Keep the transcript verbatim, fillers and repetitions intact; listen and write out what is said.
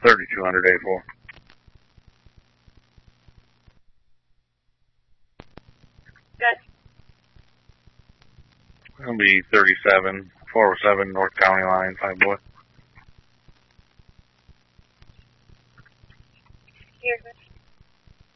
thirty-two hundred A four. Good. It'll be thirty-seven, four oh seven North County Line, five boy.